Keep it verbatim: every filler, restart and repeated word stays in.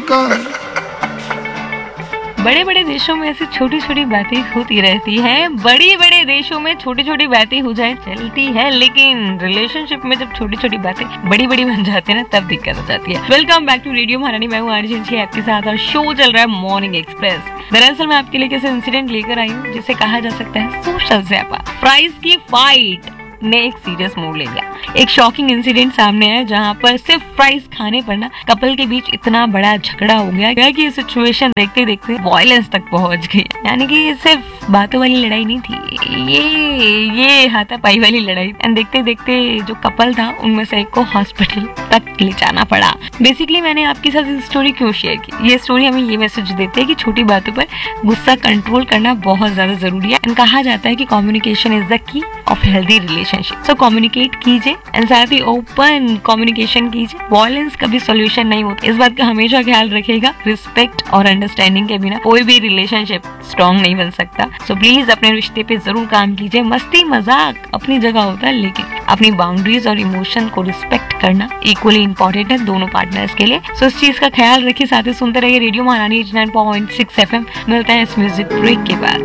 कर। बड़े बड़े देशों में ऐसी छोटी छोटी बातें होती रहती हैं, बड़ी बड़े देशों में छोटी छोटी बातें हो जाए चलती है, लेकिन रिलेशनशिप में जब छोटी छोटी बातें बड़ी बड़ी बन जाती है ना, तब दिक्कत हो जाती है। वेलकम बैक टू रेडियो महारानी, मैं हूँ आरजे आपके साथ और शो चल रहा है मॉर्निंग एक्सप्रेस। दरअसल मैं आपके लिए कैसे इंसिडेंट लेकर आई हूँ जिसे कहा जा सकता है सोशल ज़्यापा। प्राइस की फाइट ने एक सीरियस मोड़ ले लिया। एक शॉकिंग इंसिडेंट सामने आया जहां पर सिर्फ प्राइस खाने पर ना कपल के बीच इतना बड़ा झगड़ा हो गया कि सिचुएशन देखते देखते वायलेंस तक पहुंच गई। यानी कि सिर्फ बातों वाली लड़ाई नहीं थी, ये ये हाथापाई वाली लड़ाई। एंड देखते देखते जो कपल था उनमें से एक को हॉस्पिटल तक ले जाना पड़ा। बेसिकली मैंने आपके साथ इस स्टोरी क्यों शेयर की? ये स्टोरी हमें ये मैसेज देती है कि छोटी बातों पर गुस्सा कंट्रोल करना बहुत ज्यादा जरूरी है। एंड कहा जाता है कि communication is the key of healthy relationship. So communicate कीजिए एंड साथ ही ओपन कम्युनिकेशन कीजिए। वॉयलेंस कभी सॉल्यूशन नहीं होता, इस बात का हमेशा ख्याल रखिएगा। रिस्पेक्ट और अंडरस्टैंडिंग के बिना कोई भी रिलेशनशिप स्ट्रॉन्ग नहीं बन सकता। सो प्लीज अपने रिश्ते पे जरूर काम कीजिए। मस्ती मजाक अपनी जगह होता है, लेकिन अपनी बाउंड्रीज और इमोशन को रिस्पेक्ट करना इक्वली इंपॉर्टेंट है दोनों पार्टनर्स के लिए। सो इस चीज का ख्याल रखिए। साथ ही सुनते रहिए रेडियो महारानी eighty nine point six F M. मिलते हैं इस म्यूजिक ब्रेक के बाद।